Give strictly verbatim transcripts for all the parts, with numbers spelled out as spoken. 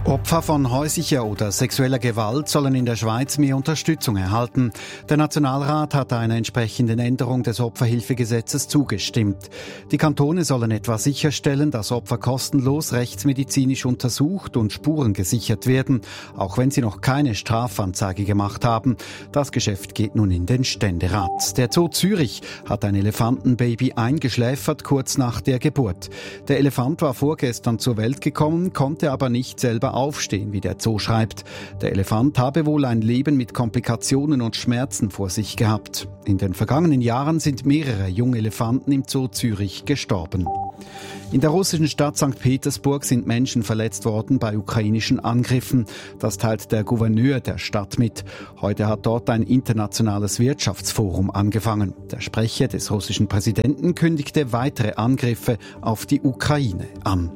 Opfer von häuslicher oder sexueller Gewalt sollen in der Schweiz mehr Unterstützung erhalten. Der Nationalrat hat einer entsprechenden Änderung des Opferhilfegesetzes zugestimmt. Die Kantone sollen etwa sicherstellen, dass Opfer kostenlos rechtsmedizinisch untersucht und Spuren gesichert werden, auch wenn sie noch keine Strafanzeige gemacht haben. Das Geschäft geht nun in den Ständerat. Der Zoo Zürich hat ein Elefantenbaby eingeschläfert kurz nach der Geburt. Der Elefant war vorgestern zur Welt gekommen, konnte aber nicht selber aufstehen, wie der Zoo schreibt. Der Elefant habe wohl ein Leben mit Komplikationen und Schmerzen vor sich gehabt. In den vergangenen Jahren sind mehrere junge Elefanten im Zoo Zürich gestorben. In der russischen Stadt Sankt Petersburg sind Menschen verletzt worden bei ukrainischen Angriffen. Das teilt der Gouverneur der Stadt mit. Heute hat dort ein internationales Wirtschaftsforum angefangen. Der Sprecher des russischen Präsidenten kündigte weitere Angriffe auf die Ukraine an.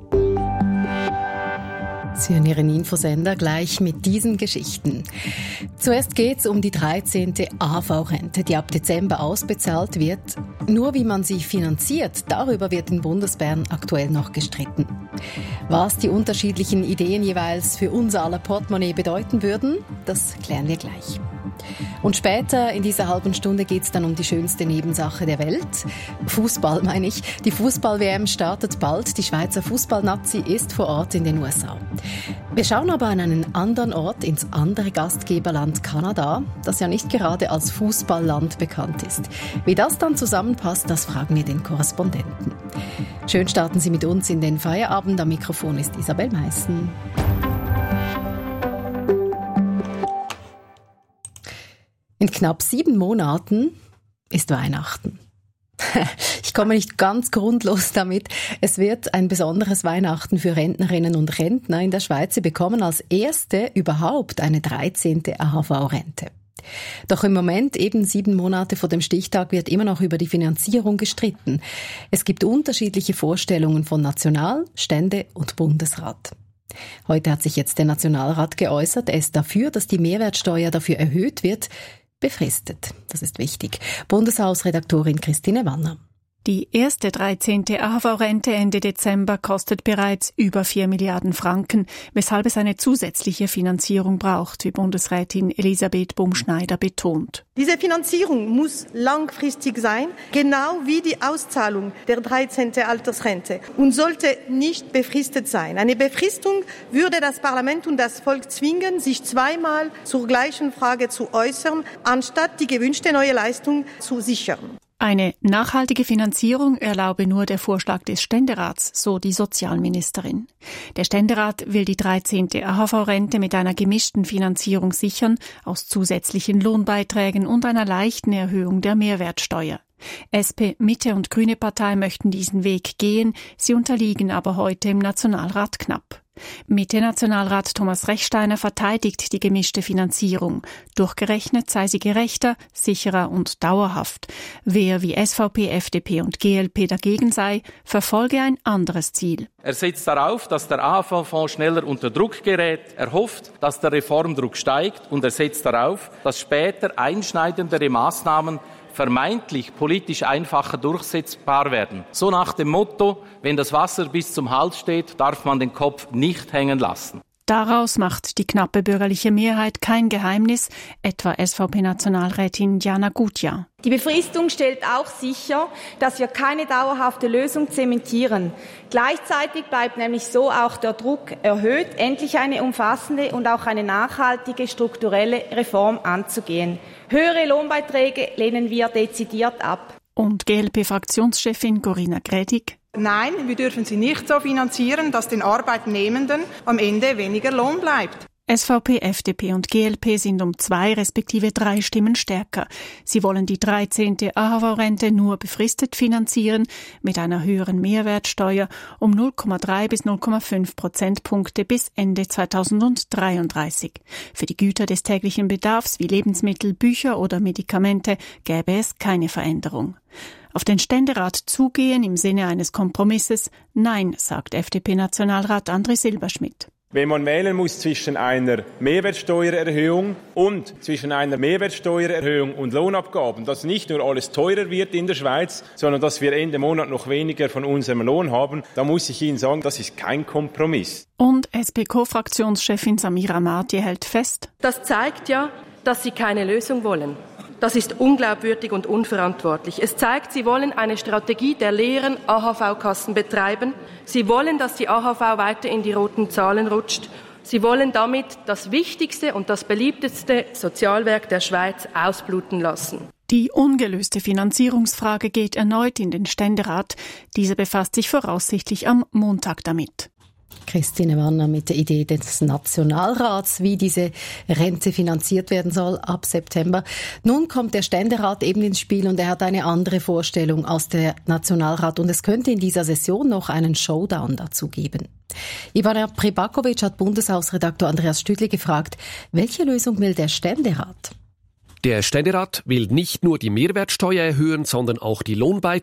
Sie hören Ihren Infosender gleich mit diesen Geschichten. Zuerst geht es um die dreizehnte A H V-Rente, die ab Dezember ausbezahlt wird. Nur wie man sie finanziert, darüber wird in Bundesbern aktuell noch gestritten. Was die unterschiedlichen Ideen jeweils für unser aller Portemonnaie bedeuten würden, das klären wir gleich. Und später in dieser halben Stunde geht es dann um die schönste Nebensache der Welt. Fußball meine ich. Die Fußball-W M startet bald. Die Schweizer Fußballnazi ist vor Ort in den U S A. Wir schauen aber an einen anderen Ort, ins andere Gastgeberland Kanada, das ja nicht gerade als Fußballland bekannt ist. Wie das dann zusammenpasst, das fragen wir den Korrespondenten. Schön starten Sie mit uns in den Feierabend. Am Mikrofon ist Isabel Meissen. In knapp sieben Monaten ist Weihnachten. Ich komme nicht ganz grundlos damit. Es wird ein besonderes Weihnachten für Rentnerinnen und Rentner in der Schweiz. Sie bekommen als erste überhaupt eine dreizehnte A H V-Rente. Doch im Moment, eben sieben Monate vor dem Stichtag, wird immer noch über die Finanzierung gestritten. Es gibt unterschiedliche Vorstellungen von National-, Stände- und Bundesrat. Heute hat sich jetzt der Nationalrat geäußert. Er ist dafür, dass die Mehrwertsteuer dafür erhöht wird, befristet. Das ist wichtig. Bundeshausredaktorin Christine Wanner. Die erste dreizehnte A H V-Rente Ende Dezember kostet bereits über vier Milliarden Franken, weshalb es eine zusätzliche Finanzierung braucht, wie Bundesrätin Elisabeth Bumschneider betont. Diese Finanzierung muss langfristig sein, genau wie die Auszahlung der dreizehnten Altersrente, und sollte nicht befristet sein. Eine Befristung würde das Parlament und das Volk zwingen, sich zweimal zur gleichen Frage zu äußern, anstatt die gewünschte neue Leistung zu sichern. Eine nachhaltige Finanzierung erlaube nur der Vorschlag des Ständerats, so die Sozialministerin. Der Ständerat will die dreizehnte A H V-Rente mit einer gemischten Finanzierung sichern, aus zusätzlichen Lohnbeiträgen und einer leichten Erhöhung der Mehrwertsteuer. S P, Mitte und Grüne Partei möchten diesen Weg gehen, sie unterliegen aber heute im Nationalrat knapp. Mitte-Nationalrat Thomas Rechsteiner verteidigt die gemischte Finanzierung. Durchgerechnet sei sie gerechter, sicherer und dauerhaft. Wer wie S V P, F D P und G L P dagegen sei, verfolge ein anderes Ziel. Er setzt darauf, dass der A H V-Fonds schneller unter Druck gerät. Er hofft, dass der Reformdruck steigt, und er setzt darauf, dass später einschneidendere Maßnahmen vermeintlich politisch einfacher durchsetzbar werden. So nach dem Motto, wenn das Wasser bis zum Hals steht, darf man den Kopf nicht hängen lassen. Daraus macht die knappe bürgerliche Mehrheit kein Geheimnis, etwa S V P-Nationalrätin Diana Gutjahr. Die Befristung stellt auch sicher, dass wir keine dauerhafte Lösung zementieren. Gleichzeitig bleibt nämlich so auch der Druck erhöht, endlich eine umfassende und auch eine nachhaltige strukturelle Reform anzugehen. Höhere Lohnbeiträge lehnen wir dezidiert ab. Und G L P-Fraktionschefin Corinna Gredig: Nein, wir dürfen sie nicht so finanzieren, dass den Arbeitnehmenden am Ende weniger Lohn bleibt. S V P, F D P und G L P sind um zwei respektive drei Stimmen stärker. Sie wollen die dreizehnte A H V-Rente nur befristet finanzieren, mit einer höheren Mehrwertsteuer um null Komma drei bis null Komma fünf Prozentpunkte bis Ende zweitausenddreiunddreißig. Für die Güter des täglichen Bedarfs wie Lebensmittel, Bücher oder Medikamente gäbe es keine Veränderung. Auf den Ständerat zugehen im Sinne eines Kompromisses? Nein, sagt F D P-Nationalrat André Silberschmidt. Wenn man wählen muss zwischen einer Mehrwertsteuererhöhung und zwischen einer Mehrwertsteuererhöhung und Lohnabgaben, dass nicht nur alles teurer wird in der Schweiz, sondern dass wir Ende Monat noch weniger von unserem Lohn haben, da muss ich Ihnen sagen, das ist kein Kompromiss. Und S P K-Fraktionschefin Samira Marti hält fest: Das zeigt ja, dass Sie keine Lösung wollen. Das ist unglaubwürdig und unverantwortlich. Es zeigt, Sie wollen eine Strategie der leeren A H V-Kassen betreiben. Sie wollen, dass die A H V weiter in die roten Zahlen rutscht. Sie wollen damit das wichtigste und das beliebteste Sozialwerk der Schweiz ausbluten lassen. Die ungelöste Finanzierungsfrage geht erneut in den Ständerat. Dieser befasst sich voraussichtlich am Montag damit. Christine Wanner mit der Idee des Nationalrats, wie diese Rente finanziert werden soll ab September. Nun kommt der Ständerat eben ins Spiel und er hat eine andere Vorstellung als der Nationalrat und es könnte in dieser Session noch einen Showdown dazu geben. Ivana Pribakovic hat Bundeshausredaktor Andreas Stüdli gefragt, welche Lösung will der Ständerat? Der Ständerat will nicht nur die Mehrwertsteuer erhöhen, sondern auch die Lohnbeiträge